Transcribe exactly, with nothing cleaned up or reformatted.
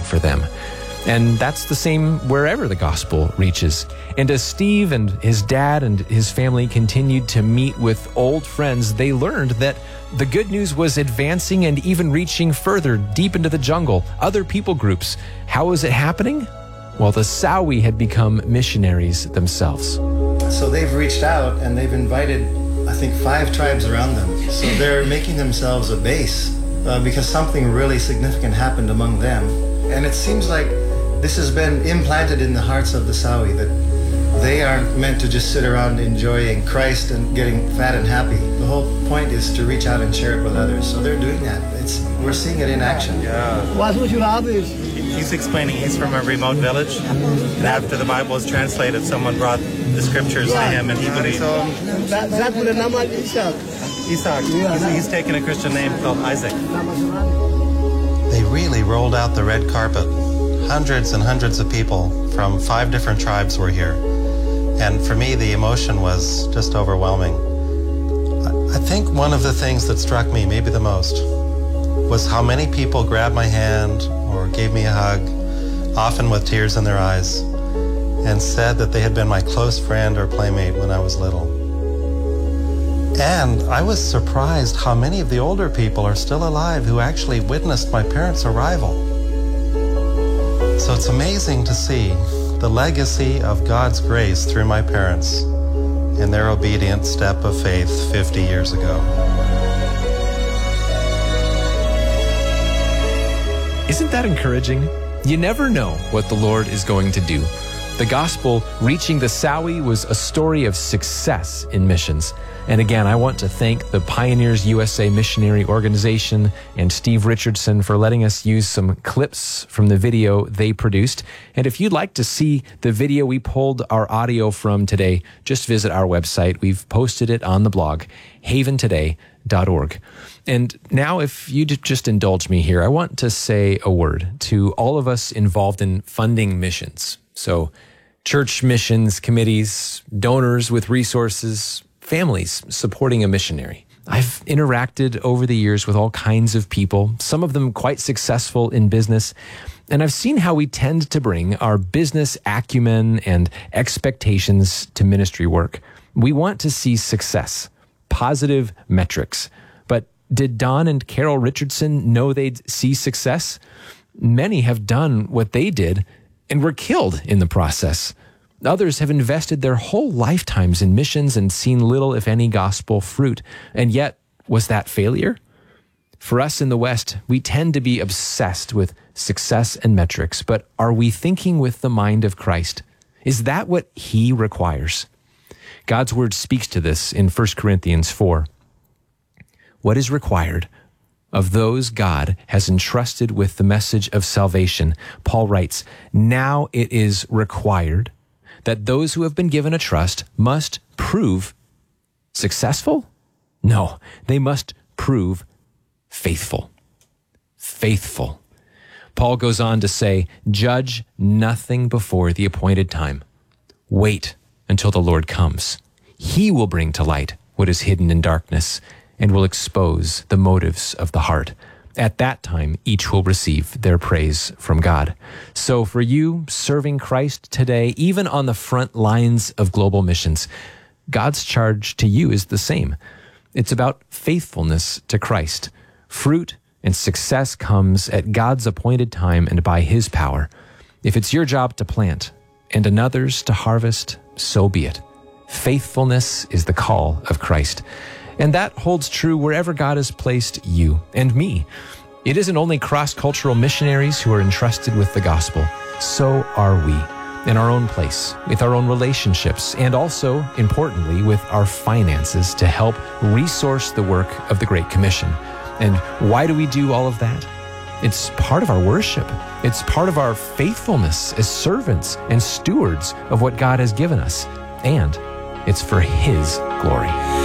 for them. And that's the same wherever the gospel reaches. And as Steve and his dad and his family continued to meet with old friends, they learned that the good news was advancing and even reaching further deep into the jungle, other people groups. How was it happening? Well, the Sawi had become missionaries themselves. So they've reached out and they've invited, I think, five tribes around them. So they're making themselves a base uh, because something really significant happened among them. And it seems like this has been implanted in the hearts of the Sawi that they aren't meant to just sit around enjoying Christ and getting fat and happy. The whole point is to reach out and share it with others. So they're doing that. It's we're seeing it in action. Yeah. He's explaining he's from a remote village, and after the Bible is translated, someone brought the scriptures to him, and he believed. Isaac. He's, he's taken a Christian name called Isaac. They really rolled out the red carpet. Hundreds and hundreds of people from five different tribes were here. And for me, the emotion was just overwhelming. I think one of the things that struck me, maybe the most, was how many people grabbed my hand or gave me a hug, often with tears in their eyes, and said that they had been my close friend or playmate when I was little. And I was surprised how many of the older people are still alive who actually witnessed my parents' arrival. So it's amazing to see the legacy of God's grace through my parents in their obedient step of faith fifty years ago. Isn't that encouraging? You never know what the Lord is going to do. The gospel reaching the Sawi was a story of success in missions. And again, I want to thank the Pioneers U S A Missionary Organization and Steve Richardson for letting us use some clips from the video they produced. And if you'd like to see the video we pulled our audio from today, just visit our website. We've posted it on the blog, haven today dot org. And now, if you'd just indulge me here, I want to say a word to all of us involved in funding missions. So church missions committees, donors with resources, families supporting a missionary. I've interacted over the years with all kinds of people, some of them quite successful in business, and I've seen how we tend to bring our business acumen and expectations to ministry work. We want to see success, positive metrics. But did Don and Carol Richardson know they'd see success? Many have done what they did and were killed in the process. Others have invested their whole lifetimes in missions and seen little, if any, gospel fruit. And yet, was that failure? For us in the West, we tend to be obsessed with success and metrics, but are we thinking with the mind of Christ? Is that what He requires? God's word speaks to this in First Corinthians four. What is required of those God has entrusted with the message of salvation? Paul writes, now it is required that those who have been given a trust must prove successful? No, they must prove faithful. Faithful. Paul goes on to say, judge nothing before the appointed time. Wait until the Lord comes. He will bring to light what is hidden in darkness and will expose the motives of the heart. At that time, each will receive their praise from God. So for you serving Christ today, even on the front lines of global missions, God's charge to you is the same. It's about faithfulness to Christ. Fruit and success comes at God's appointed time and by His power. If it's your job to plant and another's to harvest, so be it. Faithfulness is the call of Christ. And that holds true wherever God has placed you and me. It isn't only cross-cultural missionaries who are entrusted with the gospel. So are we, in our own place, with our own relationships, and also, importantly, with our finances to help resource the work of the Great Commission. And why do we do all of that? It's part of our worship. It's part of our faithfulness as servants and stewards of what God has given us. And it's for His glory.